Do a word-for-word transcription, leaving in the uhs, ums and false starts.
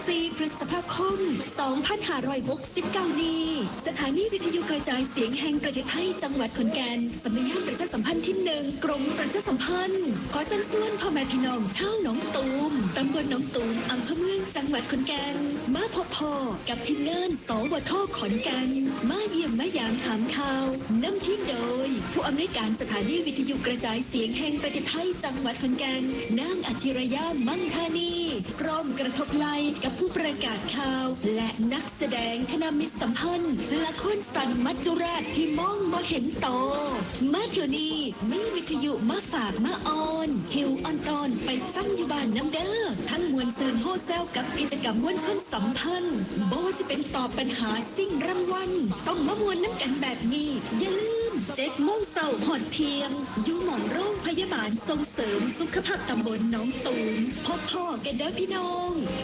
สี่พฤษภาคมสองพันห้าร้อยหกสิบเก้านี้สถานีวิทยุกระจายเสียงแห่งประเทศไทยจังหวัดขอนแก่นสำนักงานประชาสัมพันธ์ที่หนึ่งกรมประชาสัมพันธ์ขอเชิญชวนพ่อแม่พี่น้องชาวหนองตูมตำบลหนองตูมอำเภอเมืองจังหวัดขอนแก่นมาพบพ่อกับทีมงานสวทขอนแก่นมาเยี่ยมมายามถามข่าวนำทีมโดยผู้อำนวยการสถานีวิทยุกระจายเสียงแห่งประเทศไทยจังหวัดขอนแก่นนางอาทิรยามั่งธานีพร้อมกระทบไหลกับผู้ประกาศข่าวและนักแสดงคณะมิตรสัมพันธ์ละครสันมัจจุราชที่มองบ่เห็นโตมาเที่ยวนี้มีวิทยุมาฝากมาออนหิวออนตอนไปฟังอยู่บ้านน้ำเด้อทั้งมวลซืนโฮเซลกับกิจกรรมมวลชนสัมพันธ์บ่ว่าจะเป็นตอบปัญหาสิ่งรางวัลต้องมามวลน้ำกันแบบนี้อย่าลืมเจ็ดโมงเช้าหอดเที่ยงอยู่หม่องโรงพยาบาลส่งเสริมสุขภาพตำบลหนองตูมพบพ่อกันเด้อพี่น้อง